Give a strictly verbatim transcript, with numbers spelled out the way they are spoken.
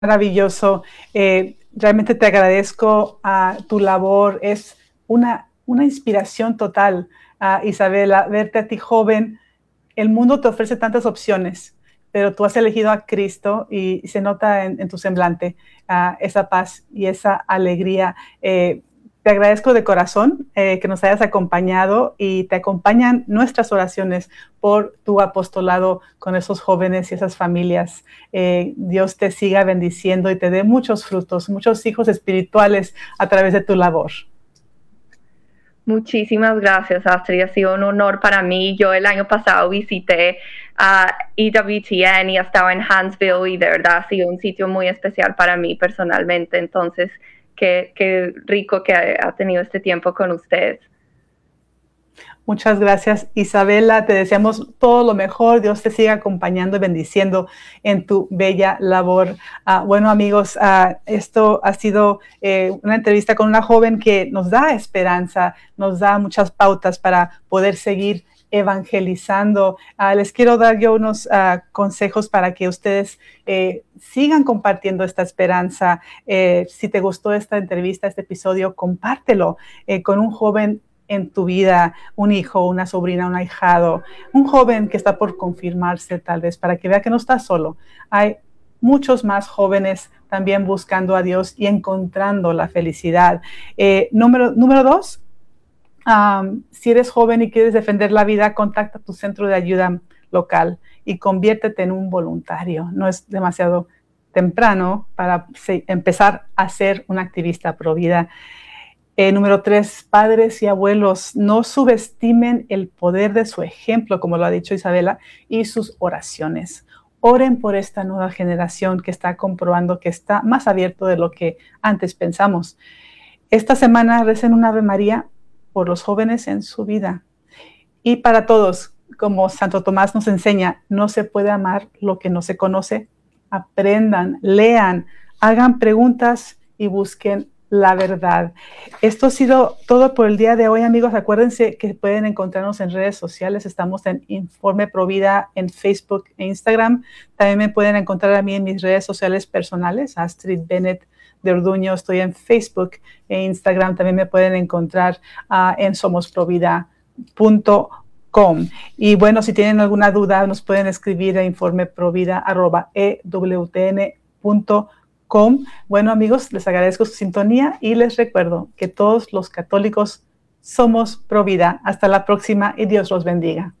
Maravilloso. Eh, realmente te agradezco a tu labor. Es una, una inspiración total, uh, Isabela, verte a ti joven. El mundo te ofrece tantas opciones, pero tú has elegido a Cristo y, y se nota en, en tu semblante uh, esa paz y esa alegría. Eh, te agradezco de corazón eh, que nos hayas acompañado y te acompañan nuestras oraciones por tu apostolado con esos jóvenes y esas familias. Eh, Dios te siga bendiciendo y te dé muchos frutos, muchos hijos espirituales a través de tu labor. Muchísimas gracias, Astrid. Ha sido un honor para mí. Yo el año pasado visité a E W T N y estaba en Huntsville y de verdad ha sido un sitio muy especial para mí personalmente. Entonces, qué, qué rico que ha tenido este tiempo con ustedes. Muchas gracias, Isabela. Te deseamos todo lo mejor. Dios te siga acompañando y bendiciendo en tu bella labor. Uh, bueno, amigos, uh, esto ha sido eh, una entrevista con una joven que nos da esperanza, nos da muchas pautas para poder seguir evangelizando. Uh, les quiero dar yo unos uh, consejos para que ustedes eh, sigan compartiendo esta esperanza. Eh, si te gustó esta entrevista, este episodio, compártelo eh, con un joven en tu vida, un hijo, una sobrina, un ahijado, un joven que está por confirmarse tal vez, para que vea que no está solo. Hay muchos más jóvenes también buscando a Dios y encontrando la felicidad. Eh, número, número dos, um, si eres joven y quieres defender la vida, contacta tu centro de ayuda local y conviértete en un voluntario. No es demasiado temprano para se, empezar a ser un activista pro vida. Eh, número tres, padres y abuelos, no subestimen el poder de su ejemplo, como lo ha dicho Isabela, y sus oraciones. Oren por esta nueva generación que está comprobando que está más abierto de lo que antes pensamos. Esta semana recen un Ave María por los jóvenes en su vida. Y para todos, como Santo Tomás nos enseña, no se puede amar lo que no se conoce. Aprendan, lean, hagan preguntas y busquen la verdad. Esto ha sido todo por el día de hoy, amigos. Acuérdense que pueden encontrarnos en redes sociales. Estamos en Informe Provida en Facebook e Instagram. También me pueden encontrar a mí en mis redes sociales personales, Astrid Bennett de Orduño. Estoy en Facebook e Instagram. También me pueden encontrar uh, en somos provida punto com. Y bueno, si tienen alguna duda, nos pueden escribir a informeprovida arroba e w t n punto com. Com. Bueno, amigos, les agradezco su sintonía y les recuerdo que todos los católicos somos pro vida. Hasta la próxima y Dios los bendiga.